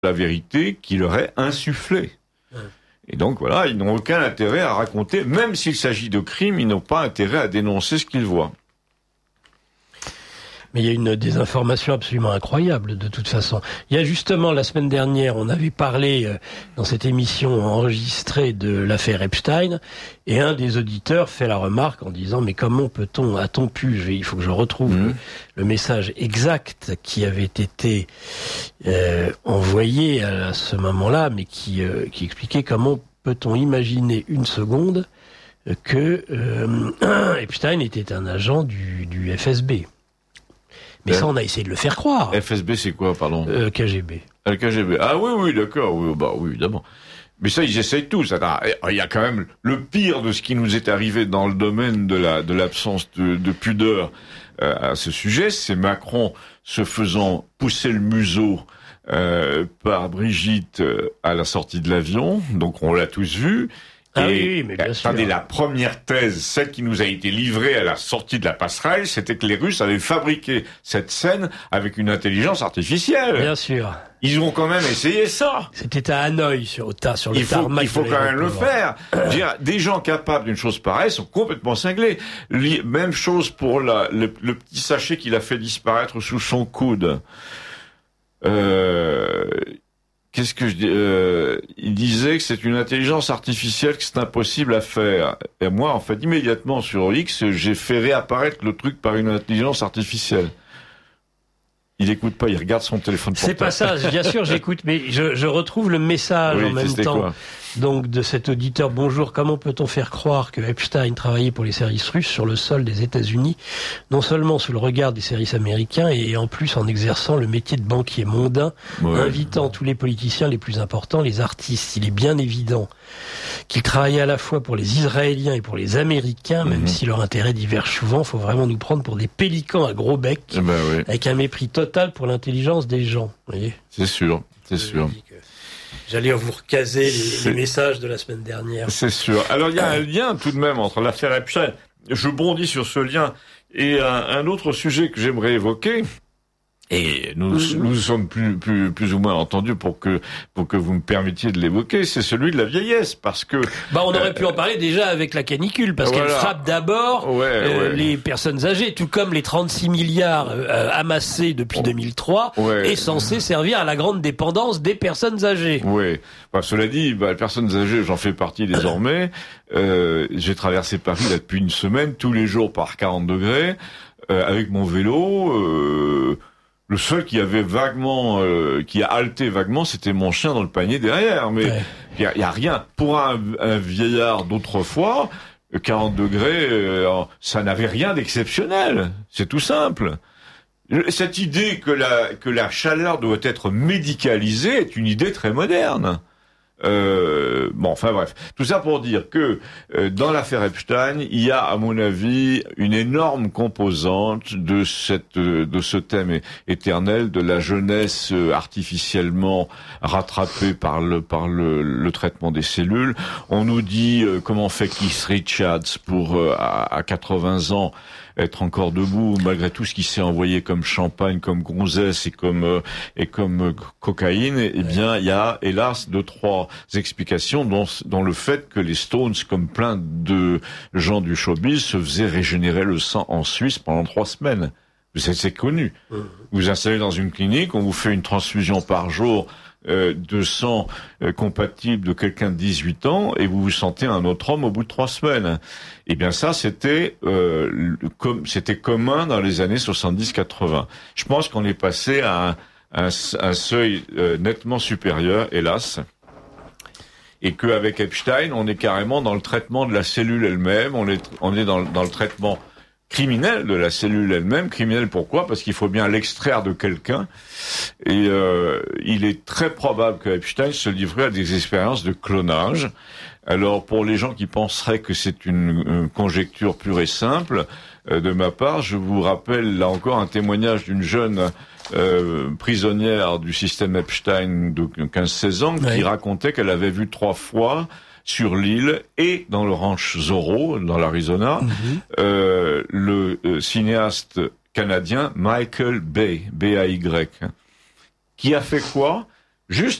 la vérité qui leur est insufflée. Et donc voilà, ils n'ont aucun intérêt à raconter, même s'il s'agit de crimes, ils n'ont pas intérêt à dénoncer ce qu'ils voient. Mais il y a une désinformation absolument incroyable, de toute façon. Il y a justement, la semaine dernière, on avait parlé dans cette émission enregistrée de l'affaire Epstein, et un des auditeurs fait la remarque en disant « Mais comment peut-on, a-t-on pu, il faut que je retrouve le message exact qui avait été envoyé à ce moment-là, mais qui expliquait comment peut-on imaginer une seconde que Epstein était un agent du FSB ». Mais ça, on a essayé de le faire croire. FSB, c'est quoi, pardon? KGB. Le KGB. Ah oui, d'accord. Oui, oui, évidemment. Mais ça, ils essayent tous. Il y a quand même le pire de ce qui nous est arrivé dans le domaine de l'absence de pudeur à ce sujet, c'est Macron se faisant pousser le museau par Brigitte à la sortie de l'avion. Donc, on l'a tous vu. Ah oui, mais bien sûr. Attendez, la première thèse, celle qui nous a été livrée à la sortie de la passerelle, c'était que les Russes avaient fabriqué cette scène avec une intelligence artificielle. Bien sûr. Ils ont quand même essayé ça. C'était à Hanoï, sur le tarmac. Il faut quand même le faire. Dire, des gens capables d'une chose pareille sont complètement cinglés. Même chose pour le petit sachet qu'il a fait disparaître sous son coude. Qu'est-ce que je dis il disait que c'est une intelligence artificielle, que c'est impossible à faire. Et moi, en fait, immédiatement sur X, j'ai fait réapparaître le truc par une intelligence artificielle. Il écoute pas, il regarde son téléphone portable. C'est pas ça, bien sûr, j'écoute, mais je retrouve le message en même temps. Quoi donc, de cet auditeur. Bonjour, comment peut-on faire croire que Epstein travaillait pour les services russes sur le sol des États-Unis, non seulement sous le regard des services américains, et en plus en exerçant le métier de banquier mondain, invitant tous les politiciens les plus importants, les artistes. Il est bien évident qu'il travaillait à la fois pour les Israéliens et pour les Américains, même si leur intérêt diverge souvent. Faut vraiment nous prendre pour des pélicans à gros bec, avec un mépris total pour l'intelligence des gens. Vous voyez ? C'est sûr, c'est sûr. J'allais vous recaser les messages de la semaine dernière. C'est sûr. Alors, il y a un lien tout de même entre l'affaire Epstein. Je bondis sur ce lien. Et un autre sujet que j'aimerais évoquer, et nous sommes plus ou moins entendus pour que vous me permettiez de l'évoquer, c'est celui de la vieillesse, parce que on aurait pu en parler déjà avec la canicule, parce qu'elle frappe d'abord les personnes âgées, tout comme les 36 milliards amassés depuis 2003 est censé servir à la grande dépendance des personnes âgées. Oui. Cela dit, les personnes âgées, j'en fais partie désormais. J'ai traversé Paris là depuis une semaine, tous les jours par 40 degrés, avec mon vélo. Le seul qui avait vaguement, qui a halté vaguement, c'était mon chien dans le panier derrière. Mais il y a rien. Pour un vieillard d'autrefois, 40 degrés, ça n'avait rien d'exceptionnel. C'est tout simple. Cette idée que la chaleur doit être médicalisée est une idée très moderne. Bref. Tout ça pour dire que dans l'affaire Epstein, il y a, à mon avis, une énorme composante de ce thème éternel de la jeunesse artificiellement rattrapée par le traitement des cellules. On nous dit comment fait Keith Richards pour à 80 ans être encore debout malgré tout ce qui s'est envoyé comme champagne, comme gonzesse et comme cocaïne. Eh bien, il y a hélas 2-3 explications dont le fait que les Stones, comme plein de gens du showbiz, se faisaient régénérer le sang en Suisse pendant 3 semaines. C'est connu. Vous vous installez dans une clinique, on vous fait une transfusion par jour de sang compatible de quelqu'un de 18 ans et vous vous sentez un autre homme au bout de 3 semaines. Eh bien ça, c'était commun dans les années 70-80. Je pense qu'on est passé à un seuil nettement supérieur, hélas. Et qu'avec Epstein, on est carrément dans le traitement de la cellule elle-même, on est dans le traitement criminel de la cellule elle-même. Criminel pourquoi ? Parce qu'il faut bien l'extraire de quelqu'un. Et il est très probable que Epstein se livrait à des expériences de clonage. Alors pour les gens qui penseraient que c'est une conjecture pure et simple, de ma part, je vous rappelle là encore un témoignage d'une jeune prisonnière du système Epstein de 15-16 ans qui racontait qu'elle avait vu 3 fois sur l'île et dans le ranch Zorro, dans l'Arizona, le cinéaste canadien Michael Bay, B-A-Y, qui a fait quoi ? juste